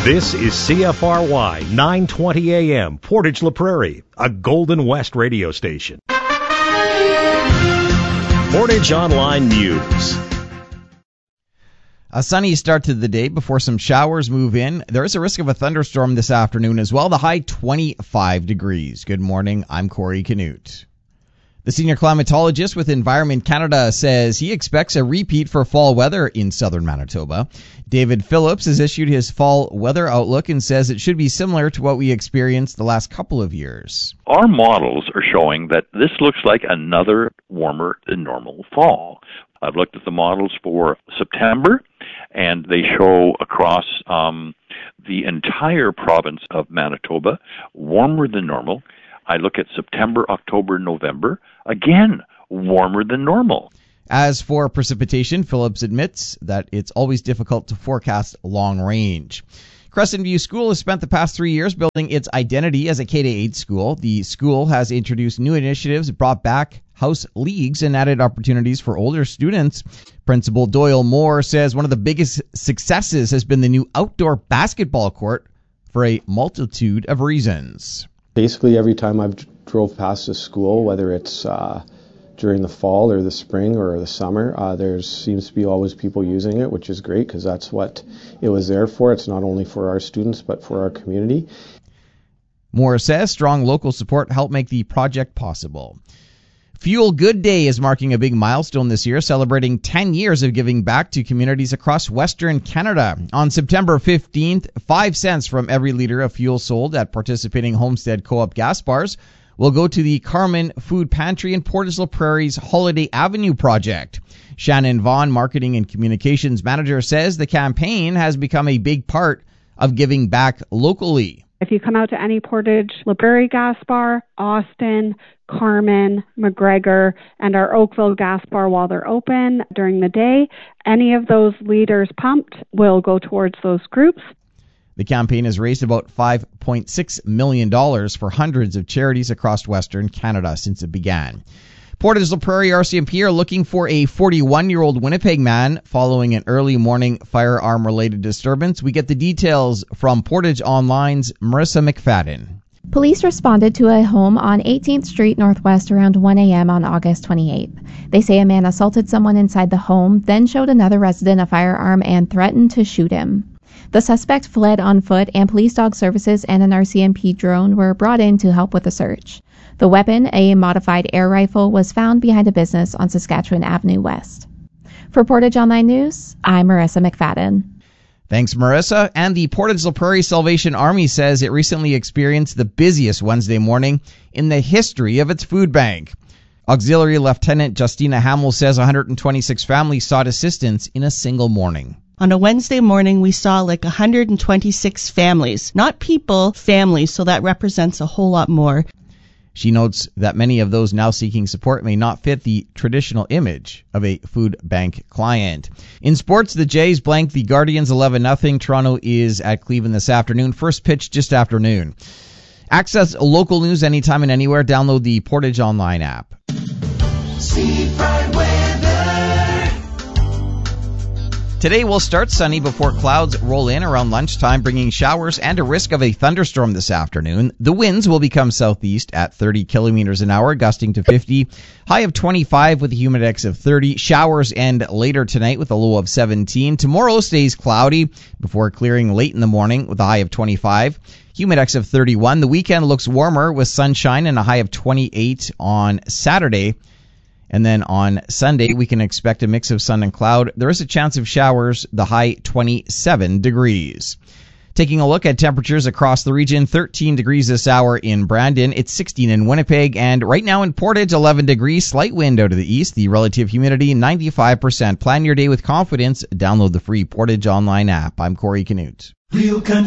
This is CFRY 920 AM, Portage La Prairie, a Golden West radio station. Portage Online News. A sunny start to the day before some showers move in. There is a risk of a thunderstorm this afternoon as well. The high 25 degrees. Good morning. I'm Corey Canute. The senior climatologist with Environment Canada says he expects a repeat for fall weather in southern Manitoba. David Phillips has issued his fall weather outlook and says it should be similar to what we experienced the last couple of years. Our models are showing that this looks like another warmer than normal fall. I've looked at the models for September, and they show across the entire province of Manitoba warmer than normal. I look at September, October, November, again, warmer than normal. As for precipitation, Phillips admits that it's always difficult to forecast long range. Crescent View School has spent the past 3 years building its identity as a K-8 school. The school has introduced new initiatives, brought back house leagues, and added opportunities for older students. Principal Doyle Moore says one of the biggest successes has been the new outdoor basketball court for a multitude of reasons. Basically, every time I've drove past the school, whether it's during the fall or the spring or the summer, there seems to be always people using it, which is great because that's what it was there for. It's not only for our students, but for our community. Moore says strong local support helped make the project possible. Fuel Good Day is marking a big milestone this year, celebrating 10 years of giving back to communities across Western Canada. On September 15th, 5 cents from every liter of fuel sold at participating Homestead Co-op gas bars will go to the Carmen Food Pantry and Portage La Prairie's Holiday Avenue project. Shannon Vaughn, Marketing and Communications Manager, says the campaign has become a big part of giving back locally. If you come out to any Portage La Prairie gas bar, Austin, Carmen, McGregor, and our Oakville gas bar while they're open during the day, any of those liters pumped will go towards those groups. The campaign has raised about $5.6 million for hundreds of charities across Western Canada since it began. Portage La Prairie RCMP are looking for a 41-year-old Winnipeg man following an early morning firearm-related disturbance. We get the details from Portage Online's Marissa McFadden. Police responded to a home on 18th Street Northwest around 1 a.m. on August 28th. They say a man assaulted someone inside the home, then showed another resident a firearm and threatened to shoot him. The suspect fled on foot, and police dog services and an RCMP drone were brought in to help with the search. The weapon, a modified air rifle, was found behind a business on Saskatchewan Avenue West. For Portage Online News, I'm Marissa McFadden. Thanks, Marissa. And the Portage La Prairie Salvation Army says it recently experienced the busiest Wednesday morning in the history of its food bank. Auxiliary Lieutenant Justina Hamill says 126 families sought assistance in a single morning. On a Wednesday morning, we saw like 126 families, not people, families, so that represents a whole lot more. She notes that many of those now seeking support may not fit the traditional image of a food bank client. In sports, the Jays blanked the Guardians 11-0. Toronto is at Cleveland this afternoon. First pitch just after noon. Access local news anytime and anywhere. Download the Portage Online app. Today will start sunny before clouds roll in around lunchtime, bringing showers and a risk of a thunderstorm this afternoon. The winds will become southeast at 30 kilometers an hour, gusting to 50. High of 25 with a humidex of 30. Showers end later tonight with a low of 17. Tomorrow stays cloudy before clearing late in the morning with a high of 25. Humidex of 31. The weekend looks warmer with sunshine and a high of 28 on Saturday. And then on Sunday, we can expect a mix of sun and cloud. There is a chance of showers, the high 27 degrees. Taking a look at temperatures across the region, 13 degrees this hour in Brandon. It's 16 in Winnipeg. And right now in Portage, 11 degrees. Slight wind out of the east. The relative humidity, 95%. Plan your day with confidence. Download the free Portage Online app. I'm Corey Canute.